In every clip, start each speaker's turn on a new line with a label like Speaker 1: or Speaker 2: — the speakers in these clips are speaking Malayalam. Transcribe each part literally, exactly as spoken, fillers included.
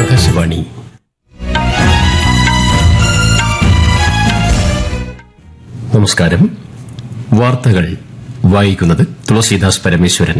Speaker 1: ആകാശവാണി. നമസ്കാരം. വാർത്തകൾ വായിക്കുന്നത് തുളസീദാസ് പരമേശ്വരൻ.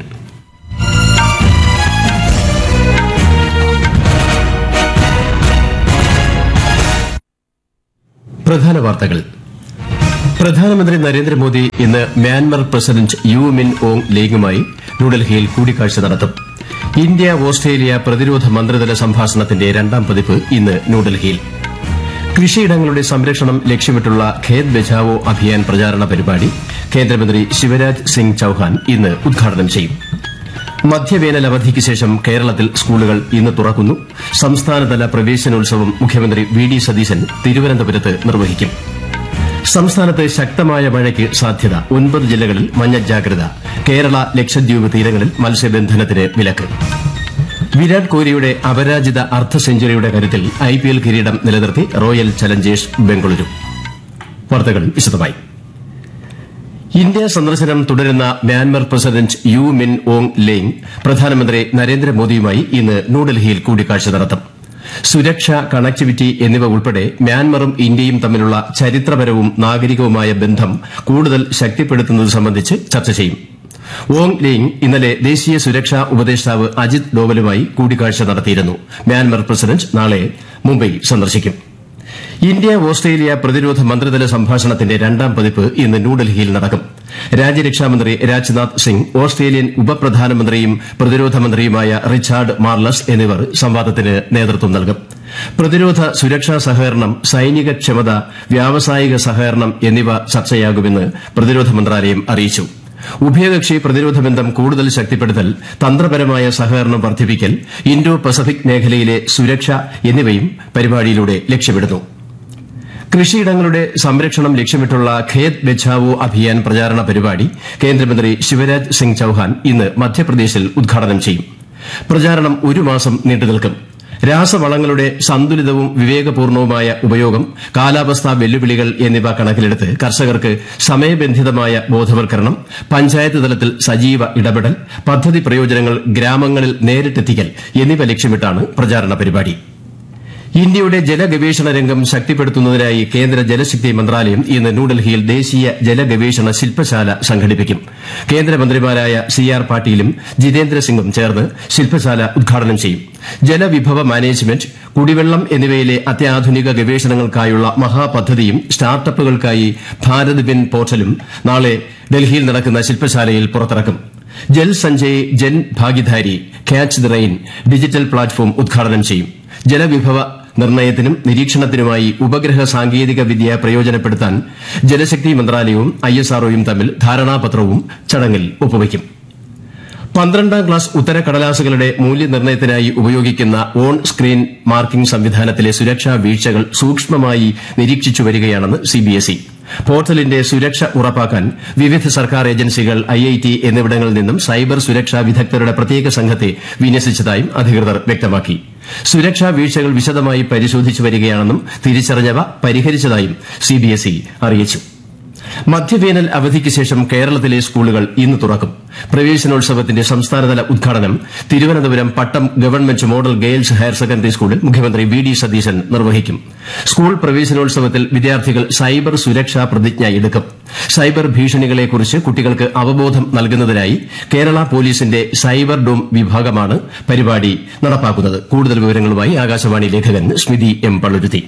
Speaker 1: പ്രധാന വാർത്തകൾ. പ്രധാനമന്ത്രി നരേന്ദ്രമോദി ഇന്ന് മ്യാൻമർ പ്രസിഡന്റ് യു മിൻ ഓങ് ലേങ്ങുമായി ന്യൂഡൽഹിയിൽ കൂടിക്കാഴ്ച നടത്തും. ഇന്ത്യ ഓസ്ട്രേലിയ പ്രതിരോധ മന്ത്രിതല സംഭാഷണത്തിന്റെ രണ്ടാം പതിപ്പ് ഇന്ന് ന്യൂഡൽഹിയിൽ. കൃഷിയിടങ്ങളുടെ സംരക്ഷണം ലക്ഷ്യമിട്ടുള്ള ഖേത് ബച്ചാവോ അഭിയാൻ പ്രചാരണ പരിപാടി കേന്ദ്രമന്ത്രി ശിവരാജ് സിംഗ് ചൌഹാൻ ഇന്ന് ഉദ്ഘാടനം ചെയ്യും. മധ്യവേനൽ അവധിക്ക് ശേഷം കേരളത്തിൽ സ്കൂളുകൾ ഇന്ന് തുറക്കുന്നു. സംസ്ഥാനതല പ്രവേശനോത്സവം മുഖ്യമന്ത്രി വി ഡി സതീശൻ തിരുവനന്തപുരത്ത് നിർവഹിക്കും. സംസ്ഥാനത്ത് ശക്തമായ മഴയ്ക്ക് സാധ്യത. ഒൻപത് ജില്ലകളിൽ മഞ്ഞ ജാഗ്രത. കേരള ലക്ഷദ്വീപ് തീരങ്ങളിൽ മത്സ്യബന്ധനത്തിന് വിലക്ക്. വിരാട് കോഹ്ലിയുടെ അപരാജിത അർദ്ധ സെഞ്ചുറിയുടെ കരുത്തിൽ ഐപിഎൽ കിരീടം നിലനിർത്തി റോയൽ ചലഞ്ചേഴ്സ് ബംഗളൂരു. വാർത്തകൾ വിശദമായി. ഇന്ത്യ സന്ദർശനം തുടരുന്ന മ്യാൻമർ പ്രസിഡന്റ് യു മിൻ ഓങ് ലേങ് പ്രധാനമന്ത്രി നരേന്ദ്രമോദിയുമായി ഇന്ന് ന്യൂഡൽഹിയിൽ കൂടിക്കാഴ്ച നടത്തും. സുരക്ഷ, കണക്ടിവിറ്റി എന്നിവ ഉൾപ്പെടെ മ്യാൻമറും ഇന്ത്യയും തമ്മിലുള്ള ചരിത്രപരവും നാഗരികവുമായ ബന്ധം കൂടുതൽ ശക്തിപ്പെടുത്തുന്നത് സംബന്ധിച്ച് ചർച്ച ചെയ്യും. ഓങ് ലേങ് ഇന്നലെ ദേശീയ സുരക്ഷാ ഉപദേഷ്ടാവ് അജിത് ഡോവലുമായി കൂടിക്കാഴ്ച നടത്തിയിരുന്നു. മ്യാൻമർ പ്രസിഡന്റ് നാളെ മുംബൈ സന്ദർശിക്കും. ഇന്ത്യ ഓസ്ട്രേലിയ പ്രതിരോധ മന്ത്രിതല സംഭാഷണത്തിന്റെ രണ്ടാം പതിപ്പ് ഇന്ന് ന്യൂഡൽഹിയിൽ നടക്കും. രാജ്യരക്ഷാമന്ത്രി രാജ്നാഥ് സിംഗ്, ഓസ്ട്രേലിയൻ ഉപപ്രധാനമന്ത്രിയും പ്രതിരോധ മന്ത്രിയുമായ റിച്ചാർഡ് മാർലസ് എന്നിവർ സംവാദത്തിന് നേതൃത്വം നൽകും. പ്രതിരോധ സുരക്ഷാ സഹകരണം, സൈനിക ക്ഷമത, വ്യാവസായിക സഹകരണം എന്നിവ ചർച്ചയാകുമെന്ന് പ്രതിരോധ മന്ത്രാലയം അറിയിച്ചു. ഉഭയകക്ഷി പ്രതിരോധ ബന്ധം കൂടുതൽ ശക്തിപ്പെടുത്തൽ, തന്ത്രപരമായ സഹകരണം വർദ്ധിപ്പിക്കൽ, ഇൻഡോ പസഫിക് മേഖലയിലെ സുരക്ഷ എന്നിവയും പരിപാടിയിലൂടെ ലക്ഷ്യമിടുന്നു. കൃഷിയിടങ്ങളുടെ സംരക്ഷണം ലക്ഷ്യമിട്ടുള്ള ഖേത് ബച്ചാവോ അഭിയാൻ പ്രചാരണ പരിപാടി കേന്ദ്രമന്ത്രി ശിവരാജ് സിംഗ് ചൌഹാൻ ഇന്ന് മധ്യപ്രദേശിൽ ഉദ്ഘാടനം ചെയ്യും. പ്രചാരണം ഒരു മാസം നീണ്ടുനിൽക്കും. രാസവളങ്ങളുടെ സന്തുലിതവും വിവേകപൂർണവുമായ ഉപയോഗം, കാലാവസ്ഥാ വെല്ലുവിളികൾ എന്നിവ കണക്കിലെടുത്ത് കർഷകർക്ക് സമയബന്ധിതമായ ബോധവൽക്കരണം, പഞ്ചായത്ത് തലത്തിൽ സജീവ ഇടപെടൽ, പദ്ധതി പ്രയോജനങ്ങൾ ഗ്രാമങ്ങളിൽ നേരിട്ടെത്തിക്കൽ എന്നിവ ലക്ഷ്യമിട്ടാണ് പ്രചാരണ പരിപാടി. ഇന്ത്യയുടെ ജലഗവേഷണ രംഗം ശക്തിപ്പെടുത്തുന്നതിനായി കേന്ദ്ര ജലശക്തി മന്ത്രാലയം ഇന്ന് ന്യൂഡൽഹിയിൽ ദേശീയ ജലഗവേഷണ ശില്പശാല സംഘടിപ്പിക്കും. കേന്ദ്രമന്ത്രിമാരായ സി ആർ പാട്ടീലും ജിതേന്ദ്ര സിംഗും ചേർന്ന് ശില്പശാല ഉദ്ഘാടനം ചെയ്യും. ജലവിഭവ മാനേജ്മെന്റ്, കുടിവെള്ളം എന്നിവയിലെ അത്യാധുനിക ഗവേഷണങ്ങൾക്കായുള്ള മഹാപദ്ധതിയും സ്റ്റാർട്ടപ്പുകൾക്കായി ഭാരത് വിൻ പോർട്ടലും നാളെ ഡൽഹിയിൽ നടക്കുന്ന ശില്പശാലയിൽ പുറത്തിറക്കും. Jal Sanjay, Jan Bhagidari, catch the rain digital platform ഉദ്ഘാടനം ചെയ്യും. ജലവിഭവ നിർണ്ണയത്തിനും നിരീക്ഷണത്തിനുമായി ഉപഗ്രഹ സാങ്കേതിക വിദ്യ പ്രയോജനപ്പെടുത്താൻ ജലശക്തി മന്ത്രാലയവും ഐ എസ് ആർ ഒയും തമ്മിൽ ധാരണാപത്രവും ചടങ്ങിൽ ഒപ്പുവയ്ക്കും. പന്ത്രണ്ടാം ക്ലാസ് ഉത്തരക്കടലാസുകളുടെ മൂല്യനിർണ്ണയത്തിനായി ഉപയോഗിക്കുന്ന ഓൺ സ്ക്രീൻ മാർക്കിംഗ് സംവിധാനത്തിലെ സുരക്ഷാ വീഴ്ചകൾ സൂക്ഷ്മമായി നിരീക്ഷിച്ചു വരികയാണെന്ന് സി ബി എസ് ഇ. പോർട്ടലിന്റെ സുരക്ഷ ഉറപ്പാക്കാൻ വിവിധ സർക്കാർ ഏജൻസികൾ, ഐ ഐ ടി എന്നിവിടങ്ങളിൽ നിന്നും സൈബർ സുരക്ഷാ വിദഗ്ധരുടെ പ്രത്യേക സംഘത്തെ വിന്യസിച്ചതായും അധികൃതർ വ്യക്തമാക്കി. സുരക്ഷാ വീഴ്ചകൾ വിശദമായി പരിശോധിച്ചു വരികയാണെന്നും തിരിച്ചറിഞ്ഞവ പരിഹരിച്ചതായും സി ബി എസ് ഇ അറിയിച്ചു. മധ്യവേനൽ അവധിക്ക് ശേഷം കേരളത്തിലെ സ്കൂളുകൾ ഇന്ന് തുറക്കും. പ്രവേശനോത്സവത്തിന്റെ സംസ്ഥാനതല ഉദ്ഘാടനം തിരുവനന്തപുരം പട്ടം government model girls higher secondary സ്കൂളിൽ മുഖ്യമന്ത്രി വി ഡി സതീശൻ നിർവഹിക്കും. സ്കൂൾ പ്രവേശനോത്സവത്തിൽ വിദ്യാർത്ഥികൾ സൈബർ സുരക്ഷാ പ്രതിജ്ഞ എടുക്കും. സൈബർ ഭീഷണികളെക്കുറിച്ച് കുട്ടികൾക്ക് അവബോധം നൽകുന്നതിനായി കേരള പോലീസിന്റെ സൈബർ ഡോം വിഭാഗമാണ് പരിപാടി നടപ്പാക്കുന്നത്. കൂടുതൽ വിവരങ്ങളുമായി ആകാശവാണി ലേഖകൻ സ്മിതി എം പള്ളുരുത്തി.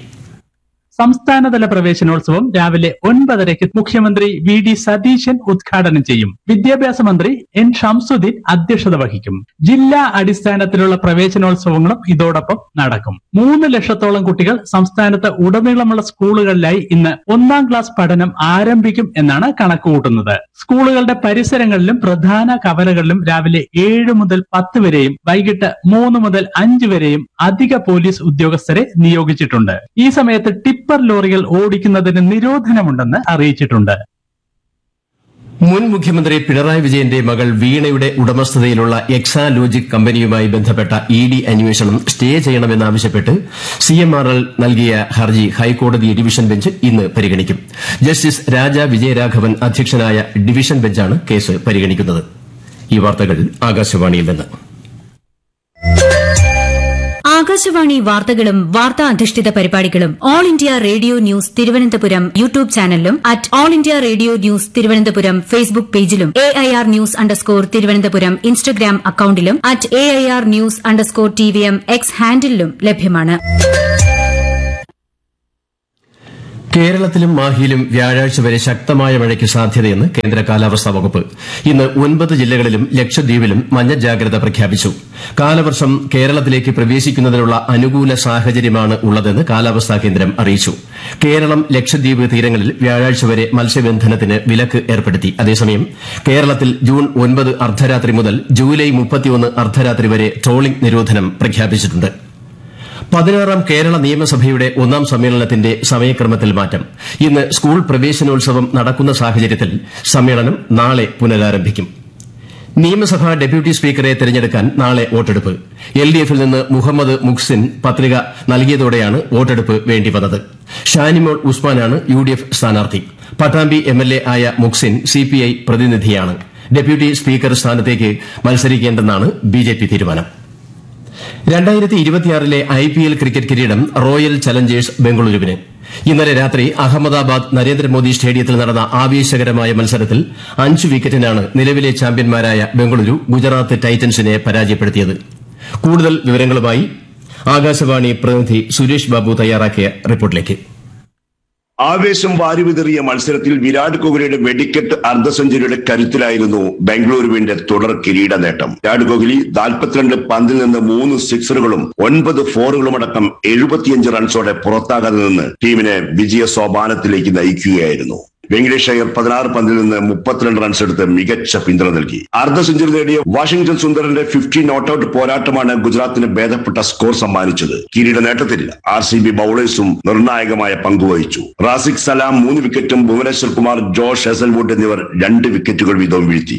Speaker 2: സംസ്ഥാനതല പ്രവേശനോത്സവം രാവിലെ ഒൻപതരയ്ക്ക് മുഖ്യമന്ത്രി വി ഡി സതീശൻ ഉദ്ഘാടനം ചെയ്യും. വിദ്യാഭ്യാസ മന്ത്രി എൻ ഷംസുദ്ദീൻ അധ്യക്ഷത വഹിക്കും. ജില്ലാ അടിസ്ഥാനത്തിലുള്ള പ്രവേശനോത്സവങ്ങളും ഇതോടൊപ്പം നടക്കും. മൂന്ന് ലക്ഷത്തോളം കുട്ടികൾ സംസ്ഥാനത്ത് ഉടനീളമുള്ള സ്കൂളുകളിലായി ഇന്ന് ഒന്നാം ക്ലാസ് പഠനം ആരംഭിക്കും എന്നാണ് കണക്കുകൂട്ടുന്നത്. സ്കൂളുകളുടെ പരിസരങ്ങളിലും പ്രധാന കവലകളിലും രാവിലെ ഏഴ് മുതൽ പത്ത് വരെയും വൈകിട്ട് മൂന്ന് മുതൽ അഞ്ച് വരെയും അധിക പോലീസ് ഉദ്യോഗസ്ഥരെ നിയോഗിച്ചിട്ടുണ്ട്. ഈ സമയത്ത് ടിപ്പർ ലോറികൾ ഓടിക്കുന്നതിന് നിരോധനമുണ്ടെന്ന് അറിയിച്ചിട്ടുണ്ട്.
Speaker 1: മുൻ മുഖ്യമന്ത്രി പിണറായി വിജയന്റെ മകൾ വീണയുടെ ഉടമസ്ഥതയിലുള്ള എക്സാലോജിക് കമ്പനിയുമായി ബന്ധപ്പെട്ട ഇ ഡി അന്വേഷണം സ്റ്റേ ചെയ്യണമെന്നാവശ്യപ്പെട്ട് സി എം ആർ എൽ നൽകിയ ഹർജി ഹൈക്കോടതി ഡിവിഷൻ ബെഞ്ച് ഇന്ന് പരിഗണിക്കും. ജസ്റ്റിസ് രാജ വിജയരാഘവൻ അധ്യക്ഷനായ ഡിവിഷൻ ബെഞ്ചാണ് കേസ് പരിഗണിക്കുന്നത്. ഈ വാർത്തകൾ ആകാശവാണിയിൽ നിന്ന്.
Speaker 3: ആകാശവാണി വാർത്തകളും വാർത്താ അധിഷ്ഠിത പരിപാടികളും all India radio news Thiruvananthapuram YouTube ചാനലിലും at all India radio news Thiruvananthapuram Facebook പേജിലും A I R news underscore Thiruvananthapuram Instagram അക്കൌണ്ടിലും at A I R news underscore T V M X ഹാൻഡിലും ലഭ്യമാണ്.
Speaker 1: കേരളത്തിലും മാഹിയിലും വ്യാഴാഴ്ച വരെ ശക്തമായ മഴയ്ക്ക് സാധ്യതയെന്ന് കേന്ദ്ര കാലാവസ്ഥാ വകുപ്പ്. ഇന്ന് ഒൻപത് ജില്ലകളിലും ലക്ഷദ്വീപിലും മഞ്ഞ ജാഗ്രത പ്രഖ്യാപിച്ചു. കാലവർഷം കേരളത്തിലേക്ക് പ്രവേശിക്കുന്നതിനുള്ള അനുകൂല സാഹചര്യമാണ് ഉള്ളതെന്ന് കാലാവസ്ഥാ കേന്ദ്രം അറിയിച്ചു. കേരളം ലക്ഷദ്വീപ് തീരങ്ങളിൽ വ്യാഴാഴ്ച വരെ മത്സ്യബന്ധനത്തിന് വിലക്ക് ഏർപ്പെടുത്തി. അതേസമയം കേരളത്തിൽ ജൂൺ ഒൻപത് അർദ്ധരാത്രി മുതൽ ജൂലൈ മുപ്പത്തിയൊന്ന് അർദ്ധരാത്രി വരെ ട്രോളിംഗ് നിരോധനം പ്രഖ്യാപിച്ചിട്ടുണ്ട്. പതിനാറാം കേരള നിയമസഭയുടെ ഒന്നാം സമ്മേളനത്തിന്റെ സമയക്രമത്തിൽ മാറ്റം. ഇന്ന് സ്കൂൾ പ്രവേശനോത്സവം നടക്കുന്ന സാഹചര്യത്തിൽ സമ്മേളനം നാളെ പുനരാരംഭിക്കും. നിയമസഭാ ഡെപ്യൂട്ടി സ്പീക്കറെ തെരഞ്ഞെടുക്കാൻ നാളെ വോട്ടെടുപ്പ്. എൽ ഡി എഫിൽ നിന്ന് മുഹമ്മദ് മുഹ്സിൻ പത്രിക നൽകിയതോടെയാണ് വോട്ടെടുപ്പ് വേണ്ടിവന്നത്. ഷാനിമോൾ ഉസ്മാനാണ് യു ഡി എഫ് സ്ഥാനാർത്ഥി. പട്ടാമ്പി എം എൽ എ ആയ മുഹ്സിൻ സി പി ഐ പ്രതിനിധിയാണ്. ഡെപ്യൂട്ടി സ്പീക്കർ സ്ഥാനത്തേക്ക് മത്സരിക്കേണ്ടെന്നാണ് ബി ജെ പി തീരുമാനം. രണ്ടായിരത്തി ഇരുപത്തിയാറിലെ ഐ പി എൽ ക്രിക്കറ്റ് കിരീടം റോയൽ ചലഞ്ചേഴ്സ് ബംഗളൂരുവിന്. ഇന്നലെ രാത്രി അഹമ്മദാബാദ് നരേന്ദ്രമോദി സ്റ്റേഡിയത്തിൽ നടന്ന ആവേശകരമായ മത്സരത്തിൽ അഞ്ച് വിക്കറ്റിനാണ് നിലവിലെ ചാമ്പ്യന്മാരായ ബംഗളൂരു ഗുജറാത്ത് ടൈറ്റൻസിനെ പരാജയപ്പെടുത്തിയത്. കൂടുതൽ വിവരങ്ങളുമായി ആകാശവാണി പ്രതിനിധി സുരേഷ് ബാബു തയ്യാറാക്കിയ റിപ്പോർട്ടിലേക്ക്.
Speaker 4: ആവേശം വാരിവിതറിയ മത്സരത്തിൽ വിരാട് കോഹ്ലിയുടെ വെടിക്കെട്ട് അർദ്ധ സെഞ്ചുറിയുടെ കരുത്തിലായിരുന്നു ബംഗളൂരുവിന്റെ തുടർ കിരീട നേട്ടം. വിരാട് കോഹ്ലി നാൽപ്പത്തിരണ്ട് പന്തിൽ നിന്ന് മൂന്ന് സിക്സറുകളും ഒൻപത് ഫോറുകളുമടക്കം എഴുപത്തിയഞ്ച് റൺസോടെ പുറത്താകാതെ നിന്ന് ടീമിനെ വിജയ സോപാനത്തിലേക്ക് നയിക്കുകയായിരുന്നു. വെങ്കടേഷ് അയ്യർ പതിനാറ് പന്തിൽ നിന്ന് മുപ്പത്തിരണ്ട് റൺസ് എടുത്ത് മികച്ച പിന്തുണ നൽകി. അർദ്ധ സെഞ്ചുറി നേടിയ വാഷിംഗ്ടൺ സുന്ദറിന്റെ ഫിഫ്റ്റി നോട്ടൌട്ട് പോരാട്ടമാണ് ഗുജറാത്തിന് ഭേദപ്പെട്ട സ്കോർ സമ്മാനിച്ചത്. കിരീട നേട്ടത്തിൽ ആർ സി ബി ബൌളേഴ്സും നിർണായകമായ പങ്കുവഹിച്ചു. റാസിഖ് സലാം മൂന്ന് വിക്കറ്റും ഭുവനേശ്വർ കുമാർ, ജോഷ് ഹെസൽവുഡ് എന്നിവർ രണ്ട് വിക്കറ്റുകൾ വീതവും വീഴ്ത്തി.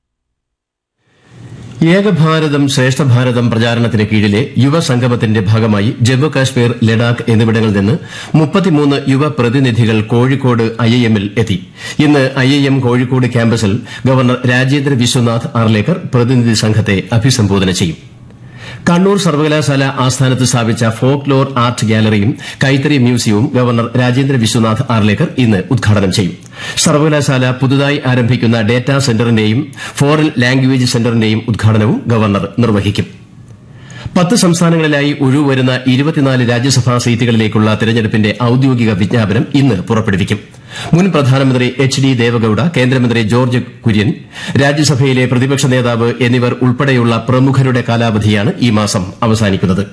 Speaker 1: ഏകഭാരതം ശ്രേഷ്ഠഭാരതം പ്രചാരണത്തിന് കീഴിലെ യുവസംഗമത്തിന്റെ ഭാഗമായി ജമ്മു കാശ്മീർ, ലഡാക്ക് എന്നിവിടങ്ങളിൽ നിന്ന് മുപ്പത്തിമൂന്ന് യുവ പ്രതിനിധികൾ കോഴിക്കോട് ഐ ഐ എമ്മിൽ എത്തി. ഇന്ന് ഐ ഐ എം കോഴിക്കോട് ക്യാമ്പസിൽ ഗവർണർ രാജേന്ദ്ര വിശ്വനാഥ് ആർലേക്കർ പ്രതിനിധി സംഘത്തെ അഭിസംബോധന ചെയ്യും. കണ്ണൂർ സർവകലാശാല ആസ്ഥാനത്ത് സ്ഥാപിച്ച ഫോക്ക് ലോർ ആർട്ട് ഗാലറിയും കൈത്തറി മ്യൂസിയവും ഗവർണർ രാജേന്ദ്ര വിശ്വനാഥ് ആർലേക്കർ ഇന്ന് ഉദ്ഘാടനം ചെയ്യും. സർവകലാശാല പുതുതായി ആരംഭിക്കുന്ന ഡേറ്റാ സെന്ററിന്റെയും ഫോറിൻ ലാംഗ്വേജ് സെന്ററിന്റെയും ഉദ്ഘാടനവും ഗവർണർ നിർവഹിക്കും. പത്ത് സംസ്ഥാനങ്ങളിലായി ഒഴിവുവരുന്ന ഇരുപത്തിനാല് രാജ്യസഭാ സീറ്റുകളിലേക്കുള്ള തെരഞ്ഞെടുപ്പിന്റെ ഔദ്യോഗിക വിജ്ഞാപനം ഇന്ന് പുറപ്പെടുവിക്കും. മുൻ പ്രധാനമന്ത്രി എച്ച് ഡി ദേവഗൌഡ, കേന്ദ്രമന്ത്രി ജോർജ് കുര്യൻ, രാജ്യസഭയിലെ പ്രതിപക്ഷ നേതാവ് എന്നിവർ ഉൾപ്പെടെയുള്ള പ്രമുഖരുടെ കാലാവധിയാണ് ഈ മാസം അവസാനിക്കുന്നത്.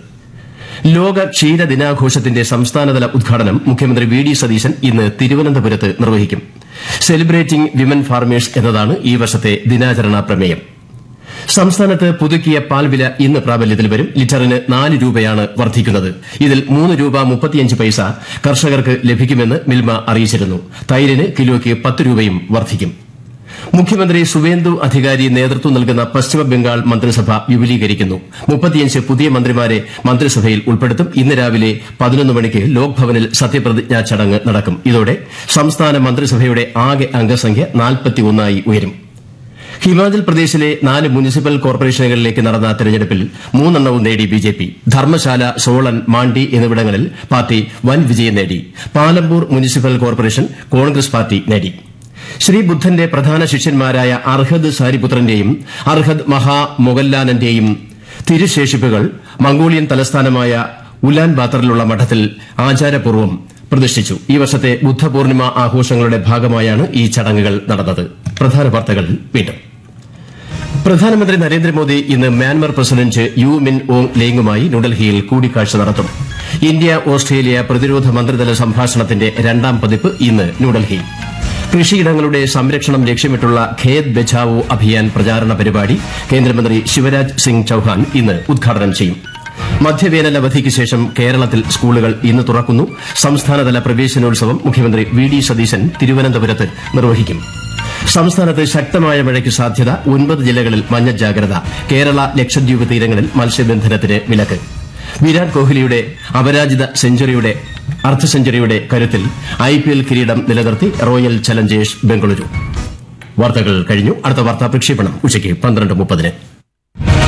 Speaker 1: ലോക ക്ഷീര ദിനാഘോഷത്തിന്റെ സംസ്ഥാനതല ഉദ്ഘാടനം മുഖ്യമന്ത്രി വി ഡി സതീശൻ ഇന്ന് തിരുവനന്തപുരത്ത് നിർവഹിക്കും. സെലിബ്രേറ്റിംഗ് വിമൻ ഫാർമേഴ്സ് എന്നതാണ് ഈ വർഷത്തെ ദിനാചരണ പ്രമേയം. സംസ്ഥാനത്ത് പുതുക്കിയ പാൽ വില ഇന്ന് പ്രാബല്യത്തിൽ വരും. ലിറ്ററിന് നാല് രൂപയാണ് വർദ്ധിക്കുന്നത്. ഇതിൽ മൂന്ന് രൂപ മുപ്പത്തിയഞ്ച് പൈസ കർഷകർക്ക് ലഭിക്കുമെന്ന് മിൽമ അറിയിച്ചിരുന്നു. തൈരിന് കിലോയ്ക്ക് പത്ത് രൂപയും വർദ്ധിക്കും. മുഖ്യമന്ത്രി സുവേന്ദു അധികാരി നേതൃത്വം നൽകുന്ന പശ്ചിമബംഗാൾ മന്ത്രിസഭ വിപുലീകരിക്കുന്നു. മുപ്പത്തിയഞ്ച് പുതിയ മന്ത്രിമാരെ മന്ത്രിസഭയിൽ ഉൾപ്പെടുത്തും. ഇന്ന് രാവിലെ പതിനൊന്ന് മണിക്ക് ലോക്ഭവനിൽ സത്യപ്രതിജ്ഞാ ചടങ്ങ് നടക്കും. ഇതോടെ സംസ്ഥാന മന്ത്രിസഭയുടെ ആകെ അംഗസംഖ്യ നാൽപ്പത്തിയൊന്നായി ഉയരും. ഹിമാചൽ പ്രദേശിലെ നാല് മുനിസിപ്പൽ കോർപ്പറേഷനുകളിലേക്ക് നടന്ന തെരഞ്ഞെടുപ്പിൽ മൂന്നെണ്ണവും നേടി B J P. Dharamshala, Solan, Mandi എന്നിവിടങ്ങളിൽ പാർട്ടി വൻ വിജയം നേടി. Palampur municipal corporation Congress party നേടി. ശ്രീബുദ്ധന്റെ പ്രധാന ശിഷ്യന്മാരായ അർഹദ് സാരിപുത്രന്റെയും അർഹദ് മഹാമൊഗല്ലാനന്റെയും തിരുശേഷിപ്പുകൾ മംഗോളിയൻ തലസ്ഥാനമായ ഉലാൻ ബാത്തറിലുള്ള മഠത്തിൽ ആചാരപൂർവ്വം പ്രതിഷ്ഠിച്ചു. ഈ വർഷത്തെ ബുദ്ധപൂർണിമ ആഘോഷങ്ങളുടെ ഭാഗമായാണ് ഈ ചടങ്ങുകൾ നടന്നത്. പ്രധാന വാർത്തകൾ വീണ്ടും. പ്രധാനമന്ത്രി നരേന്ദ്രമോദി ഇന്ന് മ്യാൻമർ പ്രസിഡന്റ് യു മിൻ ഓങ് ലേങ്ങുമായി ന്യൂഡൽഹിയിൽ കൂടിക്കാഴ്ച നടത്തും. ഇന്ത്യ ഓസ്ട്രേലിയ പ്രതിരോധ മന്ത്രിതല സംഭാഷണത്തിന്റെ രണ്ടാം പതിപ്പ് ഇന്ന് ന്യൂഡൽഹിയിൽ. കൃഷിയിടങ്ങളുടെ സംരക്ഷണം ലക്ഷ്യമിട്ടുള്ള ഖേത് ബച്ചാവോ അഭിയാൻ പ്രചാരണ പരിപാടി കേന്ദ്രമന്ത്രി ശിവരാജ് സിംഗ് ചൌഹാൻ ഇന്ന് ഉദ്ഘാടനം ചെയ്യും. മധ്യവേനൽ അവധിക്ക് ശേഷം കേരളത്തിൽ സ്കൂളുകൾ ഇന്ന് തുറക്കുന്നു. സംസ്ഥാനതല പ്രവേശനോത്സവം മുഖ്യമന്ത്രി വി ഡി സതീശൻ തിരുവനന്തപുരത്ത് നിർവഹിക്കും. സംസ്ഥാനത്ത് ശക്തമായ മഴയ്ക്ക് സാധ്യത. ഒൻപത് ജില്ലകളിൽ മഞ്ഞ ജാഗ്രത. കേരള, ലക്ഷദ്വീപ് തീരങ്ങളിൽ മത്സ്യബന്ധനത്തിന് വിലക്ക്. വിരാട് കോഹ്ലിയുടെ അപരാജിത സെഞ്ചുറിയുടെ അർദ്ധ സെഞ്ചുറിയുടെ കരുത്തിൽ ഐ പി എൽ കിരീടം നിലനിർത്തി റോയൽ ചലഞ്ചേഴ്സ് ബംഗളൂരു. വാർത്തകൾ കഴിഞ്ഞു. അടുത്ത വാർത്താ പ്രക്ഷേപണം ഉച്ചയ്ക്ക് പന്ത്രണ്ട് മുപ്പതിന്.